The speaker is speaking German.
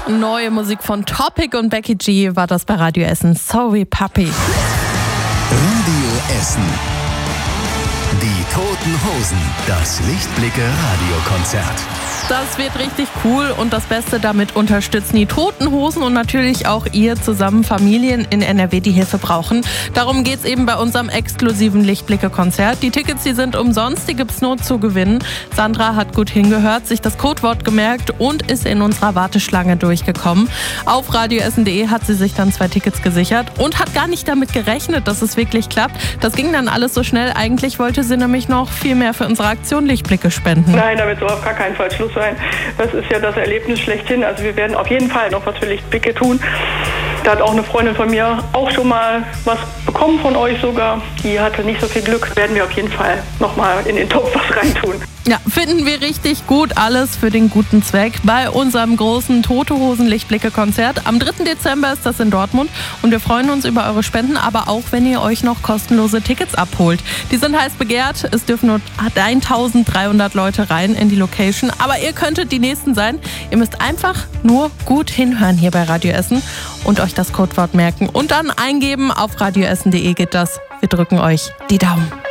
Neue Musik von Topic und Becky G war das bei Radio Essen. Sorry Puppy. Radio Essen. Die Toten Hosen. Das Lichtblicke-Radiokonzert. Das wird richtig cool und das Beste, damit unterstützen die Toten Hosen und natürlich auch ihr zusammen Familien in NRW, die Hilfe brauchen. Darum geht's eben bei unserem exklusiven Lichtblicke-Konzert. Die Tickets, die sind umsonst, die gibt's nur zu gewinnen. Sandra hat gut hingehört, sich das Codewort gemerkt und ist in unserer Warteschlange durchgekommen. Auf radioessen.de hat sie sich dann 2 Tickets gesichert und hat gar nicht damit gerechnet, dass es wirklich klappt. Das ging dann alles so schnell. Eigentlich wollte sie nämlich noch viel mehr für unsere Aktion Lichtblicke spenden. Nein, da wird so auf gar keinen Fall Schluss sein. Das ist ja das Erlebnis schlechthin. Also wir werden auf jeden Fall noch was für Lichtblicke tun. Da hat auch eine Freundin von mir auch schon mal was bekommen von euch sogar. Die hatte nicht so viel Glück. Werden wir auf jeden Fall nochmal in den Topf was reintun. Ja, finden wir richtig gut. Alles für den guten Zweck bei unserem großen Tote Hosen Lichtblicke-Konzert. Am 3. Dezember ist das in Dortmund und wir freuen uns über eure Spenden, aber auch, wenn ihr euch noch kostenlose Tickets abholt. Die sind heiß begehrt. Es dürfen nur 1300 Leute rein in die Location, aber ihr könntet die Nächsten sein. Ihr müsst einfach nur gut hinhören hier bei Radio Essen und euch das Codewort merken und dann eingeben. Auf radioessen.de geht das. Wir drücken euch die Daumen.